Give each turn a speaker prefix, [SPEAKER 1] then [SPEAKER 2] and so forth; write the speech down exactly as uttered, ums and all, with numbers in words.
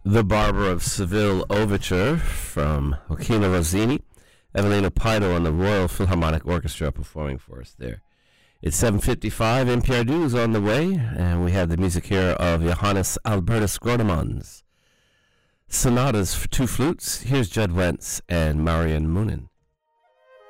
[SPEAKER 1] The Barber of Seville Overture from Joaquino Rossini. Evelina Paido on the Royal Philharmonic Orchestra performing for us there. It's seven fifty-five, N P R two is on the way, and we have the music here of Johannes Albertus Groneman's Sonatas for Two Flutes. Here's Judd Wentz and Marian Moonen.